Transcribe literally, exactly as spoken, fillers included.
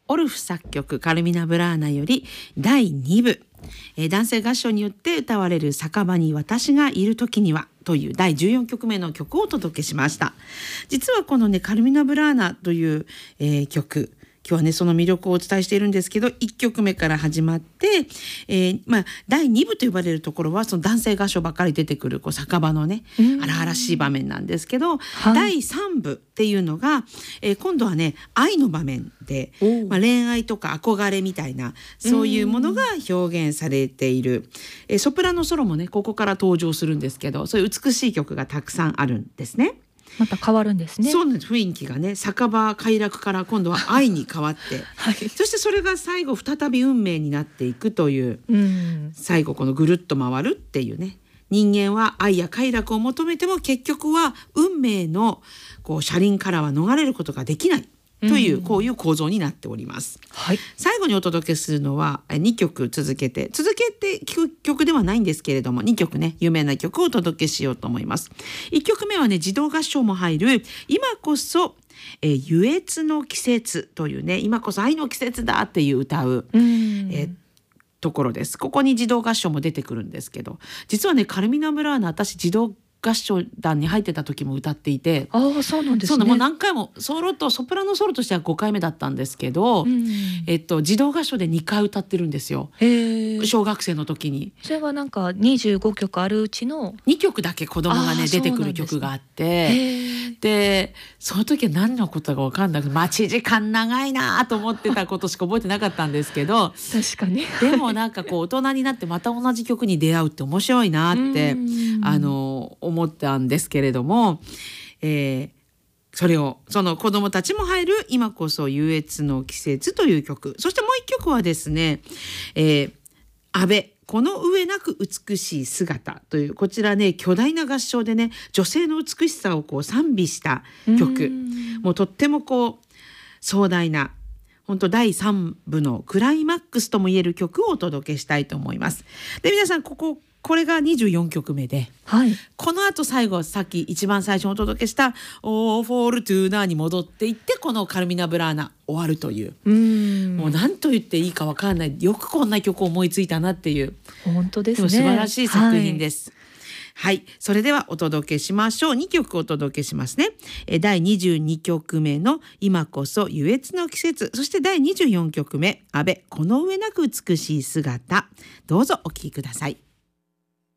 オルフ作曲カルミナ・ブラーナよりだいにぶ、えー、男性合唱によって歌われる酒場に私がいる時にはというだいじゅうよんきょくめの曲をお届けしました。実はこのねカルミナ・ブラーナという、えー、曲、今日はねその魅力をお伝えしているんですけど、いっきょくめから始まって、えーまあ、だいにぶと呼ばれるところはその男性合唱ばっかり出てくるこう酒場のね荒々しい場面なんですけど、はい、だいさんぶっていうのが、えー、今度はね愛の場面で、まあ、恋愛とか憧れみたいなそういうものが表現されている、えー、ソプラノソロもねここから登場するんですけど、そういう美しい曲がたくさんあるんですね。 また変わるんですね。 そうなんです。雰囲気がね酒場快楽から今度は愛に変わって、はい、そしてそれが最後再び運命になっていくという、うん、最後このぐるっと回るっていうね、人間は愛や快楽を求めても結局は運命のこう車輪からは逃れることができないという、うん、こういう構造になっております、はい、最後にお届けするのはにきょく続けて続けて聴く曲ではないんですけれども、にきょくね有名な曲をお届けしようと思います。いっきょくめはね児童合唱も入る今こそえー、愉悦の季節というね、今こそ愛の季節だっていう歌う、うん、えーところです。ここに児童合唱も出てくるんですけど、実はねカルミナ・ブラーナ私児童合唱団に入ってた時も歌っていて、 ああそうなんですね。 そうもう何回もソロとソプラノソロとしてはごかいめだったんですけど、うん、えっと児童合唱でにかい歌ってるんですよ。へー、小学生の時に。 それはなんかにじゅうごきょくあるうちのにきょくだけ子供がね出てくる曲があって、でその時は何のことか分かんなくて待ち時間長いなと思ってたことしか覚えてなかったんですけど確かにでもなんかこう大人になってまた同じ曲に出会うって面白いなってあの思ったんですけれども、えー、それをその子どもたちも入る今こそ優越の季節という曲、そしてもう一曲はですね、えー、安倍この上なく美しい姿というこちらね巨大な合唱でね女性の美しさをこう賛美した曲、もうとってもこう壮大な本当だいさんぶのクライマックスともいえる曲をお届けしたいと思います。で皆さんこここれがにじゅうよんきょくめで、はい、このあと最後さっき一番最初にお届けした「オーフォルトゥーナ」に戻っていってこのカルミナ・ブラーナ終わるという、うーんもう何と言っていいか分かんない、よくこんな曲を思いついたなっていう本当ですね、 素晴らしい作品です。はい、はい、それではお届けしましょう。にきょくお届けしますね。えだいにじゅうにきょくめの今こそ愉悦の季節、そしてだいにじゅうよんきょくめ安倍この上なく美しい姿、どうぞお聴きください。